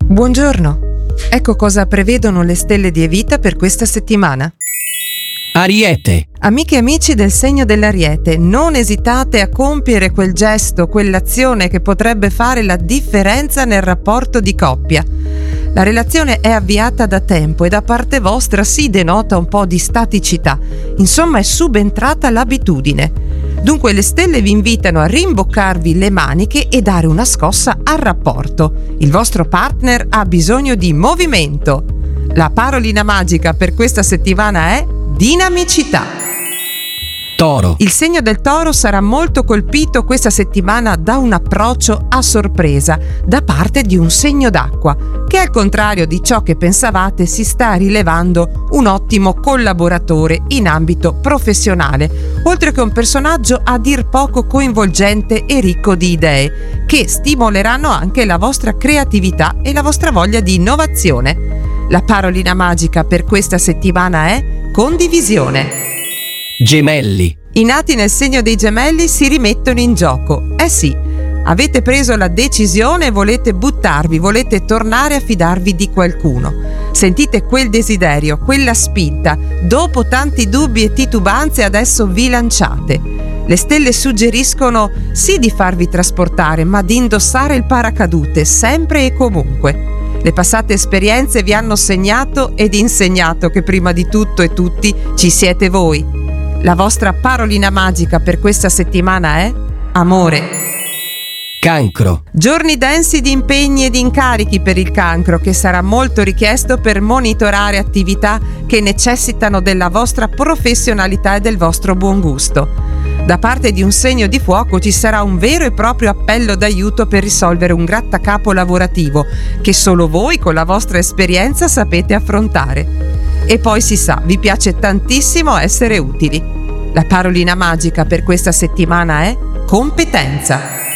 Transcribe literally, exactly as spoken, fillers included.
Buongiorno, ecco cosa prevedono le stelle di Evita per questa settimana. Ariete. Amiche e amici del segno dell'Ariete, non esitate a compiere quel gesto, quell'azione che potrebbe fare la differenza nel rapporto di coppia. La relazione è avviata da tempo e da parte vostra si denota un po' di staticità, insomma è subentrata l'abitudine. Dunque le stelle vi invitano a rimboccarvi le maniche e dare una scossa al rapporto. Il vostro partner ha bisogno di movimento. La parolina magica per questa settimana è dinamicità. Toro. Il segno del Toro sarà molto colpito questa settimana da un approccio a sorpresa da parte di un segno d'acqua, che al contrario di ciò che pensavate si sta rilevando un ottimo collaboratore in ambito professionale, oltre che un personaggio a dir poco coinvolgente e ricco di idee, che stimoleranno anche la vostra creatività e la vostra voglia di innovazione. La parolina magica per questa settimana è condivisione. Gemelli. I nati nel segno dei Gemelli si rimettono in gioco. Eh sì, avete preso la decisione e volete buttarvi, volete tornare a fidarvi di qualcuno. Sentite quel desiderio, quella spinta. Dopo tanti dubbi e titubanze adesso vi lanciate. Le stelle suggeriscono sì di farvi trasportare, ma di indossare il paracadute sempre e comunque. Le passate esperienze vi hanno segnato ed insegnato che prima di tutto e tutti ci siete voi. La vostra parolina magica per questa settimana è amore. Cancro. Giorni densi di impegni e di incarichi per il Cancro, che sarà molto richiesto per monitorare attività che necessitano della vostra professionalità e del vostro buon gusto. Da parte di un segno di fuoco ci sarà un vero e proprio appello d'aiuto per risolvere un grattacapo lavorativo che solo voi con la vostra esperienza sapete affrontare. E poi si sa, vi piace tantissimo essere utili. La parolina magica per questa settimana è competenza.